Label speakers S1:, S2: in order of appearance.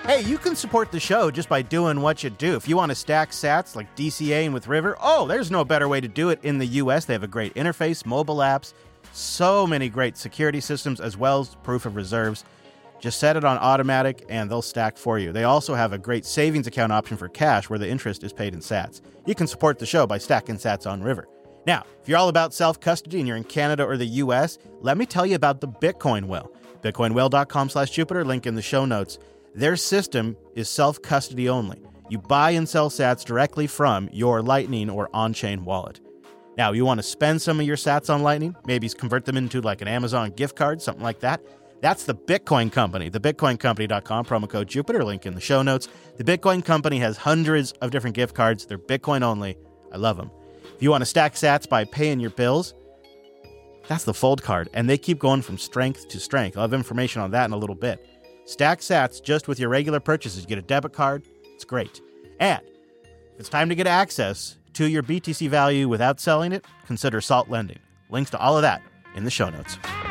S1: Hey, you can support the show just by doing what you do. If you want to stack sats like DCA and with River, there's no better way to do it in the U.S. They have a great interface, mobile apps, so many great security systems, as well as proof of reserves. Just set it on automatic, and they'll stack for you. They also have a great savings account option for cash where the interest is paid in sats. You can support the show by stacking sats on River. Now, if you're all about self-custody and you're in Canada or the U.S., let me tell you about the Bitcoin Well. BitcoinWell.com/Jupiter, link in the show notes. Their system is self-custody only. You buy and sell sats directly from your Lightning or on-chain wallet. Now, you want to spend some of your sats on Lightning, maybe convert them into like an Amazon gift card, something like that. That's the Bitcoin Company, thebitcoincompany.com, promo code Jupiter, link in the show notes. The Bitcoin Company has hundreds of different gift cards. They're Bitcoin only. I love them. If you want to stack sats by paying your bills, that's the Fold card, and they keep going from strength to strength. I'll have information on that in a little bit. Stack sats just with your regular purchases. You get a debit card. It's great. And if it's time to get access to your BTC value without selling it, consider Salt Lending. Links to all of that in the show notes.